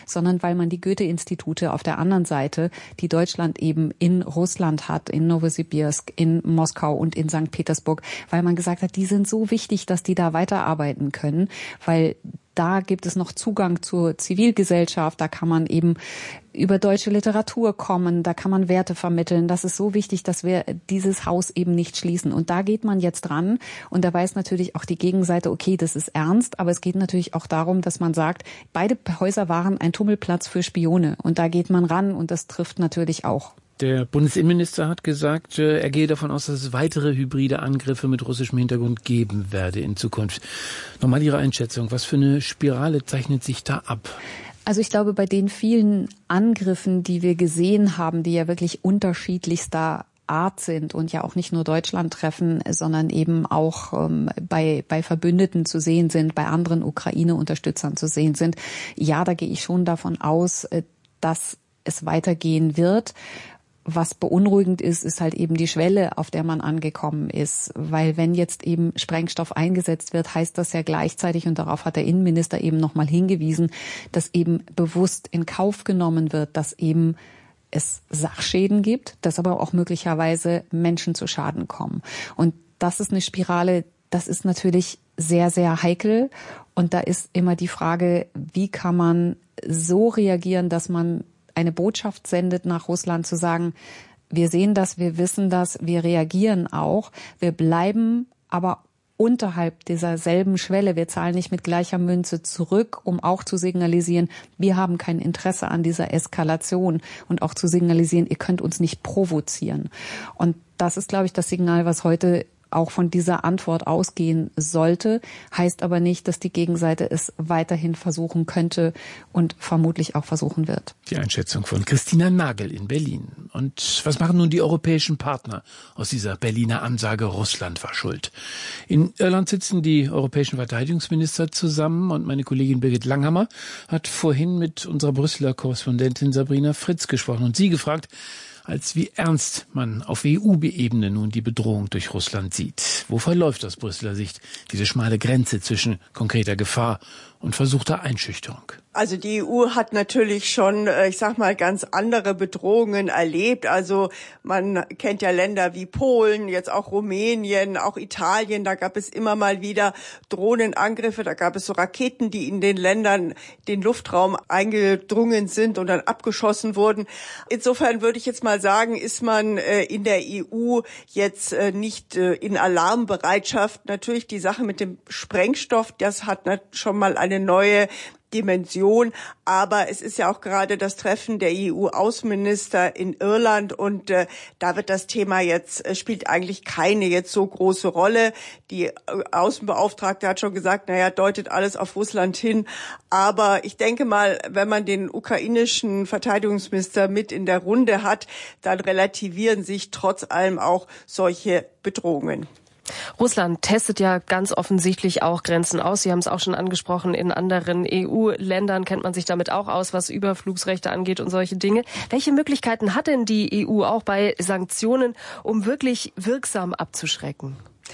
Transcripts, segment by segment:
sondern weil man die Goethe-Institute auf der anderen Seite, die Deutschland eben in Russland hat, in Novosibirsk, in Moskau und in St. Petersburg, weil man gesagt hat, die sind so wichtig, dass die da weiterarbeiten können, weil da gibt es noch Zugang zur Zivilgesellschaft, da kann man eben über deutsche Literatur kommen, da kann man Werte vermitteln. Das ist so wichtig, dass wir dieses Haus eben nicht schließen. Und da geht man jetzt dran und da weiß natürlich auch die Gegenseite, okay, das ist ernst, aber es geht natürlich auch darum, dass man sagt, beide Häuser waren ein Tummelplatz für Spione und da geht man ran und das trifft natürlich auch. Der Bundesinnenminister hat gesagt, er gehe davon aus, dass es weitere hybride Angriffe mit russischem Hintergrund geben werde in Zukunft. Nochmal Ihre Einschätzung, was für eine Spirale zeichnet sich da ab? Also ich glaube, bei den vielen Angriffen, die wir gesehen haben, die ja wirklich unterschiedlichster Art sind und ja auch nicht nur Deutschland treffen, sondern eben auch bei Verbündeten zu sehen sind, bei anderen Ukraine-Unterstützern zu sehen sind. Ja, da gehe ich schon davon aus, dass es weitergehen wird. Was beunruhigend ist, ist halt eben die Schwelle, auf der man angekommen ist. Weil wenn jetzt eben Sprengstoff eingesetzt wird, heißt das ja gleichzeitig, und darauf hat der Innenminister eben nochmal hingewiesen, dass eben bewusst in Kauf genommen wird, dass eben es Sachschäden gibt, dass aber auch möglicherweise Menschen zu Schaden kommen. Und das ist eine Spirale, das ist natürlich sehr, sehr heikel. Und da ist immer die Frage, wie kann man so reagieren, dass man eine Botschaft sendet nach Russland, zu sagen, wir sehen das, wir wissen das, wir reagieren auch, wir bleiben aber unterhalb dieser selben Schwelle, wir zahlen nicht mit gleicher Münze zurück, um auch zu signalisieren, wir haben kein Interesse an dieser Eskalation und auch zu signalisieren, ihr könnt uns nicht provozieren. Und das ist, glaube ich, das Signal, was heute auch von dieser Antwort ausgehen sollte, heißt aber nicht, dass die Gegenseite es weiterhin versuchen könnte und vermutlich auch versuchen wird. Die Einschätzung von Christina Nagel in Berlin. Und was machen nun die europäischen Partner aus dieser Berliner Ansage, Russland war schuld? In Irland sitzen die europäischen Verteidigungsminister zusammen und meine Kollegin Birgit Langhammer hat vorhin mit unserer Brüsseler Korrespondentin Sabrina Fritz gesprochen und sie gefragt, als wie ernst man auf EU-Ebene nun die Bedrohung durch Russland sieht. Wo verläuft aus Brüsseler Sicht diese schmale Grenze zwischen konkreter Gefahr und versuchter Einschüchterung? Also die EU hat natürlich schon, ganz andere Bedrohungen erlebt. Also man kennt ja Länder wie Polen, jetzt auch Rumänien, auch Italien. Da gab es immer mal wieder Drohnenangriffe. Da gab es so Raketen, die in den Ländern den Luftraum eingedrungen sind und dann abgeschossen wurden. Insofern würde ich jetzt mal sagen, ist man in der EU jetzt nicht in Alarmbereitschaft. Natürlich die Sache mit dem Sprengstoff, das hat schon mal eine neue Dimension, aber es ist ja auch gerade das Treffen der EU-Außenminister in Irland und da wird das Thema jetzt, spielt eigentlich keine jetzt so große Rolle. Die Außenbeauftragte hat schon gesagt, deutet alles auf Russland hin, aber ich denke mal, wenn man den ukrainischen Verteidigungsminister mit in der Runde hat, dann relativieren sich trotz allem auch solche Bedrohungen. Russland testet ja ganz offensichtlich auch Grenzen aus. Sie haben es auch schon angesprochen, in anderen EU-Ländern kennt man sich damit auch aus, was Überflugsrechte angeht und solche Dinge. Welche Möglichkeiten hat denn die EU auch bei Sanktionen, um wirklich wirksam abzuschrecken?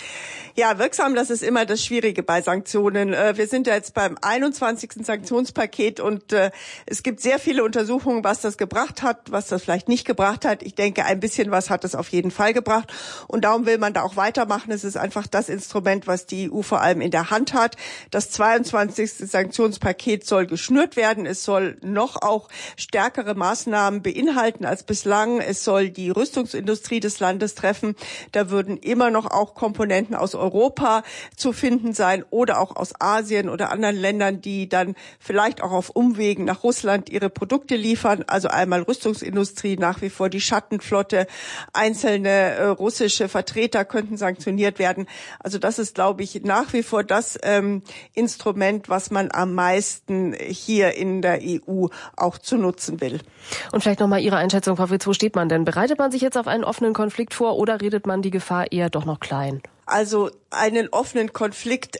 Ja, wirksam, das ist immer das Schwierige bei Sanktionen. Wir sind ja jetzt beim 21. Sanktionspaket und es gibt sehr viele Untersuchungen, was das gebracht hat, was das vielleicht nicht gebracht hat. Ich denke, ein bisschen was hat es auf jeden Fall gebracht und darum will man da auch weitermachen. Es ist einfach das Instrument, was die EU vor allem in der Hand hat. Das 22. Sanktionspaket soll geschnürt werden. Es soll noch auch stärkere Maßnahmen beinhalten als bislang. Es soll die Rüstungsindustrie des Landes treffen. Da würden immer noch auch Komponenten aus Europa zu finden sein oder auch aus Asien oder anderen Ländern, die dann vielleicht auch auf Umwegen nach Russland ihre Produkte liefern. Also einmal Rüstungsindustrie, nach wie vor die Schattenflotte, einzelne russische Vertreter könnten sanktioniert werden. Also das ist, glaube ich, nach wie vor das Instrument, was man am meisten hier in der EU auch zu nutzen will. Und vielleicht nochmal Ihre Einschätzung, Frau Fritz, wo steht man denn? Bereitet man sich jetzt auf einen offenen Konflikt vor oder redet man die Gefahr eher doch noch klein? Also einen offenen Konflikt,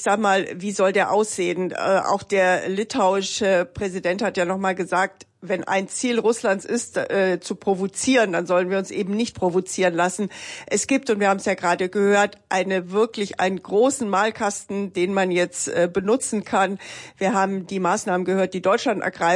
wie soll der aussehen? Auch der litauische Präsident hat ja nochmal gesagt, wenn ein Ziel Russlands ist, zu provozieren, dann sollen wir uns eben nicht provozieren lassen. Es gibt, und wir haben es ja gerade gehört, einen großen Malkasten, den man jetzt benutzen kann. Wir haben die Maßnahmen gehört, die Deutschland ergreift.